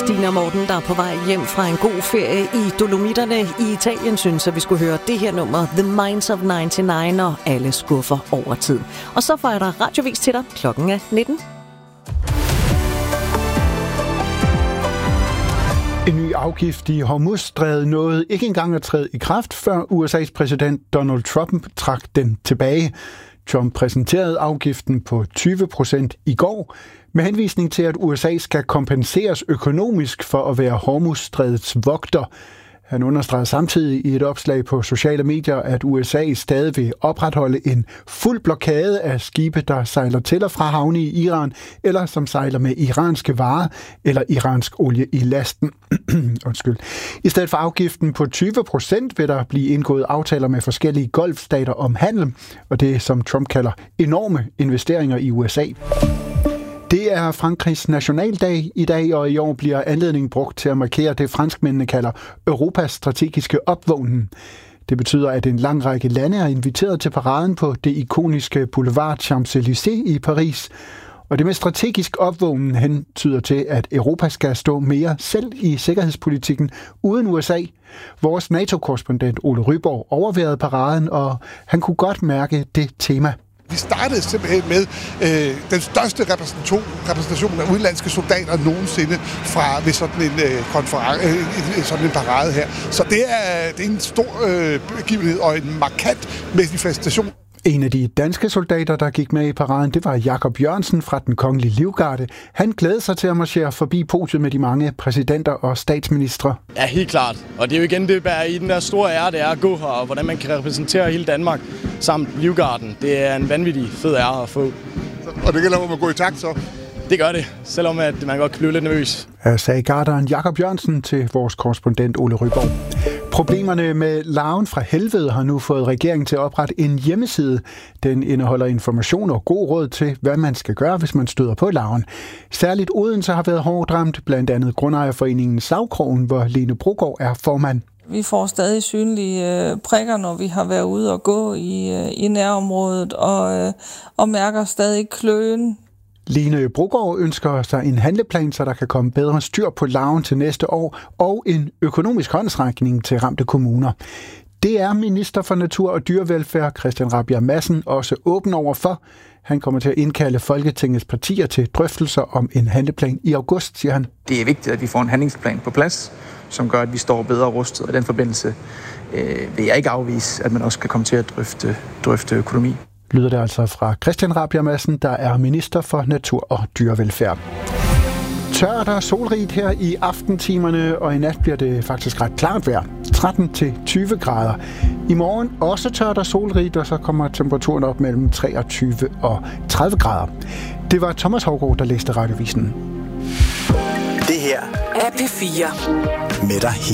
Stine og Morten, der er på vej hjem fra en god ferie i Dolomitterne i Italien, synes at vi skulle høre det her nummer, The Minds of 99, og alle skuffer over tid. Og så får der radiovis til dig. Klokken er 19. En ny afgift i Hormuzstrædet nåede ikke engang at træde i kraft, før USA's præsident Donald Trump trak den tilbage. Trump præsenterede afgiften på 20% i går, med henvisning til, at USA skal kompenseres økonomisk for at være Hormuzstrædets vogter. Han understregede samtidig i et opslag på sociale medier, at USA stadig vil opretholde en fuld blokade af skibe, der sejler til og fra havne i Iran, eller som sejler med iranske varer eller iransk olie i lasten. Undskyld. I stedet for afgiften på 20% vil der blive indgået aftaler med forskellige golfstater om handel, og det som Trump kalder enorme investeringer i USA. Det er Frankrigs nationaldag i dag, og i år bliver anledningen brugt til at markere det, franskmændene kalder Europas strategiske opvågnen. Det betyder, at en lang række lande er inviteret til paraden på det ikoniske Boulevard Champs-Élysées i Paris. Og det med strategisk opvågnen hentyder til, at Europa skal stå mere selv i sikkerhedspolitikken uden USA. Vores NATO-korrespondent Ole Ryborg overværede paraden, og han kunne godt mærke det tema. Vi startede simpelthen med den største repræsentation af udenlandske soldater nogensinde ved sådan en sådan en parade her. Så det er en stor begivenhed og en markant manifestation. En af de danske soldater, der gik med i paraden, det var Jakob Jørgensen fra den kongelige livgarde. Han glædede sig til at marchere forbi podiet med de mange præsidenter og statsministre. Ja, helt klart. Og det er jo igen det, der er i den der store ære, det er at gå her, og hvordan man kan repræsentere hele Danmark samt livgarden. Det er en vanvittig fed ære at få. Og det gælder om at gå i takt så? Det gør det, selvom at man godt kan blive lidt nervøs. Sagde garderen Jakob Jørgensen til vores korrespondent Ole Ryborg. Problemerne med larven fra helvede har nu fået regeringen til at oprette en hjemmeside. Den indeholder information og god råd til, hvad man skal gøre, hvis man støder på larven. Særligt Odense har været hårdt ramt, blandt andet Grundejerforeningen Savkrogen, hvor Lene Brogaard er formand. Vi får stadig synlige prikker, når vi har været ude og gå i nærområdet, og mærker stadig kløen. Lene Brogaard ønsker sig en handleplan, så der kan komme bedre styr på larven til næste år, og en økonomisk håndsrækning til ramte kommuner. Det er minister for Natur og Dyrevelfærd, Christian Rabjerg Madsen, også åben over for. Han kommer til at indkalde Folketingets partier til drøftelser om en handleplan i august, siger han. Det er vigtigt, at vi får en handlingsplan på plads, som gør, at vi står bedre rustet. Og i den forbindelse vil jeg ikke afvise, at man også kan komme til at drøfte økonomi. Lyder det altså fra Christian Rabjerg Madsen, der er minister for Natur og Dyrevelfærd. Tørt og solrigt her i aftentimerne, og i nat bliver det faktisk ret klart vejr. 13-20 grader. I morgen også tørt og solrigt, og så kommer temperaturen op mellem 23 og 30 grader. Det var Thomas Haugaard, der læste Radiovisen. Det her er P4 med dig